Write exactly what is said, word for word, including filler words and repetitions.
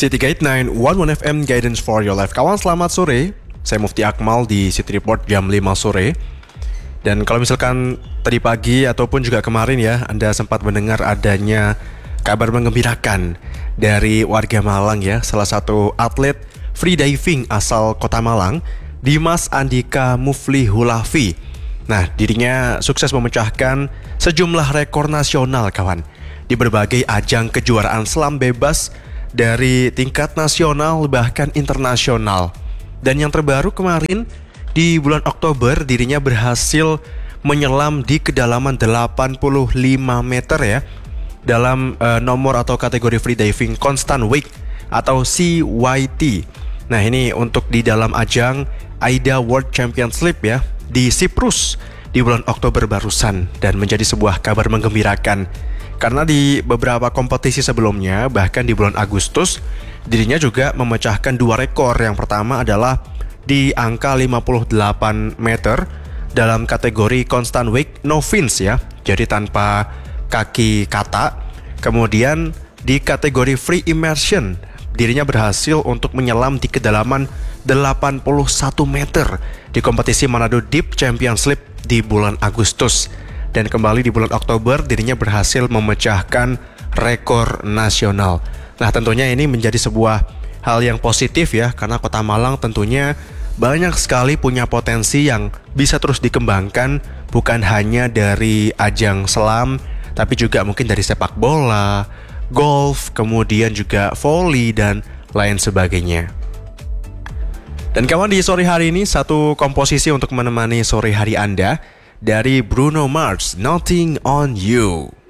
City Gate sembilan satu satu F M Guidance for Your Life. Kawan, selamat sore. Saya Mufti Akmal di City Report jam lima sore. Dan kalau misalkan tadi pagi ataupun juga kemarin ya, Anda sempat mendengar adanya kabar menggembirakan dari warga Malang ya. Salah satu atlet free diving asal Kota Malang, Dimas Andika Muflihulafi. Nah, dirinya sukses memecahkan sejumlah rekor nasional, kawan, di berbagai ajang kejuaraan selam bebas dari tingkat nasional bahkan internasional. Dan yang terbaru kemarin di bulan Oktober, dirinya berhasil menyelam di kedalaman delapan puluh lima meter ya, dalam uh, nomor atau kategori free diving constant wake atau C Y T. Nah, ini untuk di dalam ajang AIDA World Championship ya, di Siprus di bulan Oktober barusan, dan menjadi sebuah kabar menggembirakan. Karena di beberapa kompetisi sebelumnya, bahkan di bulan Agustus, dirinya juga memecahkan dua rekor. Yang pertama adalah di angka lima puluh delapan meter dalam kategori constant wake no fins ya, jadi tanpa kaki kata. Kemudian di kategori free immersion, dirinya berhasil untuk menyelam di kedalaman delapan puluh satu meter di kompetisi Manado Deep Championship di bulan Agustus. Dan kembali di bulan Oktober, dirinya berhasil memecahkan rekor nasional. Nah, tentunya ini menjadi sebuah hal yang positif ya, karena Kota Malang tentunya banyak sekali punya potensi yang bisa terus dikembangkan, bukan hanya dari ajang selam, tapi juga mungkin dari sepak bola, golf, kemudian juga volley, dan lain sebagainya. Dan kawan, di sore hari ini satu komposisi untuk menemani sore hari Anda dari Bruno Mars, Nothing on You.